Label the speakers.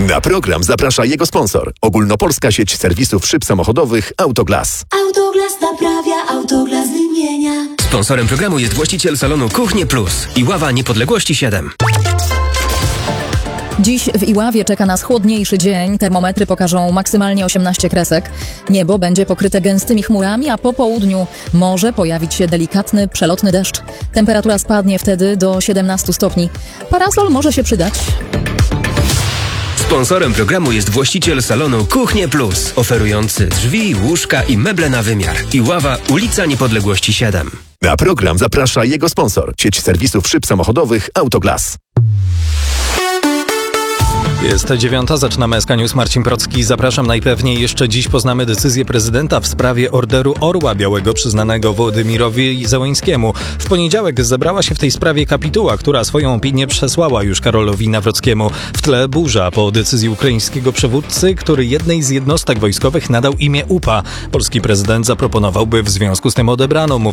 Speaker 1: Na program zaprasza jego sponsor. Ogólnopolska sieć serwisów szyb samochodowych Autoglas.
Speaker 2: Autoglas naprawia, Autoglas wymienia.
Speaker 3: Sponsorem programu jest właściciel salonu Kuchnie Plus. Iława Niepodległości 7.
Speaker 4: Dziś w Iławie czeka nas chłodniejszy dzień. Termometry pokażą maksymalnie 18 kresek. Niebo będzie pokryte gęstymi chmurami, a po południu może pojawić się delikatny, przelotny deszcz. Temperatura spadnie wtedy do 17 stopni. Parasol może się przydać.
Speaker 3: Sponsorem programu jest właściciel salonu Kuchnie Plus, oferujący drzwi, łóżka i meble na wymiar. Iława, ulica Niepodległości 7.
Speaker 1: Na program zaprasza jego sponsor. Sieć serwisów szyb samochodowych Autoglas.
Speaker 5: Jest 9:00, zaczynamy SK News. Marcin Procki. Zapraszam. Najpewniej jeszcze dziś poznamy decyzję prezydenta w sprawie orderu Orła Białego przyznanego Wołodymyrowi Zełenskiemu. W poniedziałek zebrała się w tej sprawie kapituła, która swoją opinię przesłała już Karolowi Nawrockiemu. W tle burza po decyzji ukraińskiego przywódcy, który jednej z jednostek wojskowych nadał imię UPA. Polski prezydent zaproponował, by w związku z tym odebrano mu